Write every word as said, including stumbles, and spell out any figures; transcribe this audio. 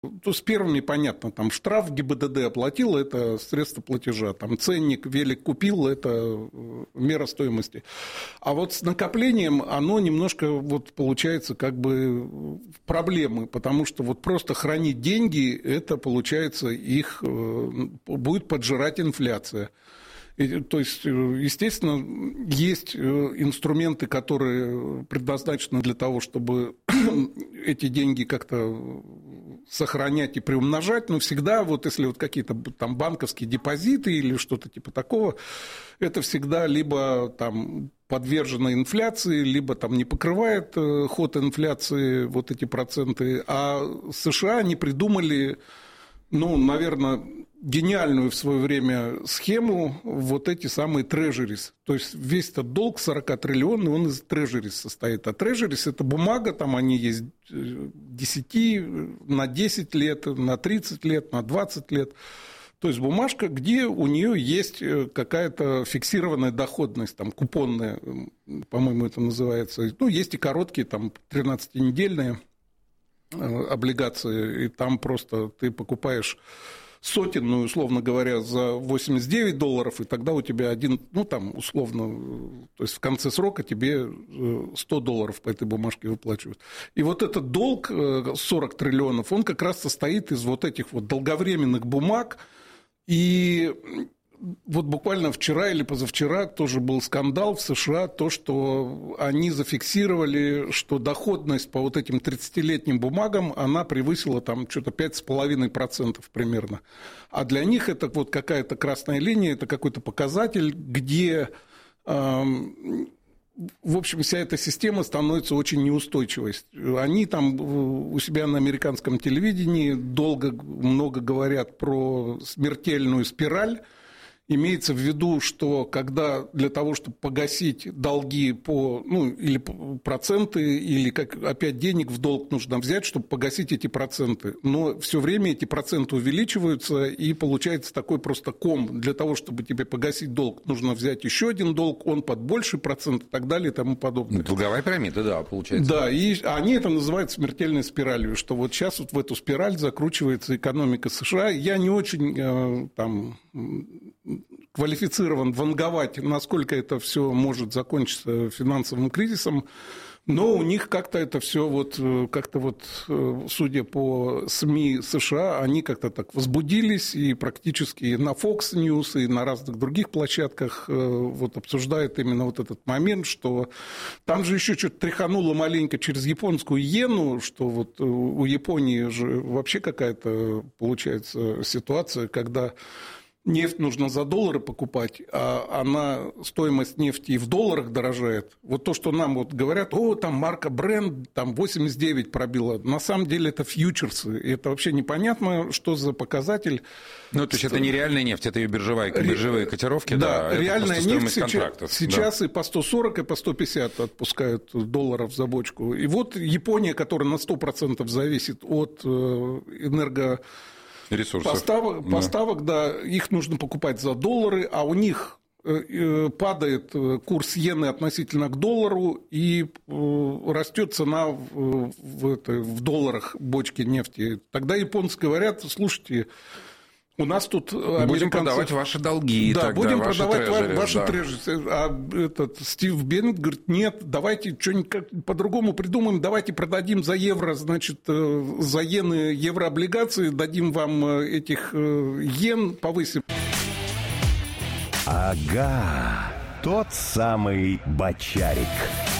То с первыми понятно, там штраф ГИБДД оплатил, это средство платежа, там ценник, велик купил, это мера стоимости. А вот с накоплением оно немножко вот получается как бы проблемы, потому что вот просто хранить деньги, это получается их будет поджирать инфляция. То есть, естественно, есть инструменты, которые предназначены для того, чтобы эти деньги как-то сохранять и приумножать, но всегда, вот если вот какие-то там банковские депозиты или что-то типа такого, это всегда либо там подвержено инфляции, либо там не покрывает ход инфляции вот эти проценты, а США они придумали, ну, наверное, гениальную в свое время схему вот эти самые трежерис. То есть весь этот долг сорок триллионов, он из трежерис состоит. А трежерис – это бумага, там они есть десять, на десять лет, на тридцать лет, на двадцать лет. То есть бумажка, где у нее есть какая-то фиксированная доходность, там, купонная, по-моему, это называется. Ну, есть и короткие, там, тринадцатинедельные облигации, и там просто ты покупаешь сотенную, условно говоря, за восемьдесят девять долларов, и тогда у тебя один, ну, там, условно, то есть в конце срока тебе сто долларов по этой бумажке выплачивают. И вот этот долг сорок триллионов, он как раз состоит из вот этих вот долговременных бумаг, и вот буквально вчера или позавчера тоже был скандал в США, то, что они зафиксировали, что доходность по вот этим тридцатилетним бумагам, она превысила там что-то пять с половиной процентов примерно. А для них это вот какая-то красная линия, это какой-то показатель, где, э, в общем, вся эта система становится очень неустойчивой. Они там у себя на американском телевидении долго, много говорят про смертельную спираль. Имеется в виду, что когда для того, чтобы погасить долги по, ну, или проценты, или как, опять денег в долг нужно взять, чтобы погасить эти проценты. Но все время эти проценты увеличиваются, и получается такой просто ком. Для того, чтобы тебе погасить долг, нужно взять еще один долг, он под больший процент и так далее и тому подобное. Долговая пирамида, да, получается. Да, и они это называют смертельной спиралью, что вот сейчас вот в эту спираль закручивается экономика США. Я не очень там квалифицирован ванговать, насколько это все может закончиться финансовым кризисом, но у них как-то это все вот, как-то вот, судя по СМИ США, они как-то так возбудились и практически на Fox News и на разных других площадках вот обсуждают именно вот этот момент, что там же еще что-то тряхануло маленько через японскую иену, что вот у Японии же вообще какая-то получается ситуация, когда нефть нужно за доллары покупать, а она, стоимость нефти и в долларах дорожает. Вот то, что нам вот говорят, о, там марка Brent, там восемьдесят девять пробила. На самом деле это фьючерсы. И это вообще непонятно, что за показатель. Ну, то есть это не реальная нефть, это ее биржевая, биржевые котировки. Да, да, реальная нефть сейчас, сейчас да. и по сто сорок, и по сто пятьдесят отпускают долларов за бочку. И вот Япония, которая на сто процентов зависит от энерго... Ресурсов. Поставок, да. поставок, да, их нужно покупать за доллары, а у них падает курс иены относительно к доллару, и растет цена в, в, это, в долларах бочки нефти. Тогда японцы говорят, слушайте, у нас тут американцы... Будем продавать ваши долги. Да, тогда, будем ваши продавать трежерис, ваши да. трежерис. А этот Стив Беннет говорит, нет, давайте что-нибудь по-другому придумаем, давайте продадим за евро, значит, за иены еврооблигации, дадим вам этих иен, повысим. Ага, тот самый бочарик.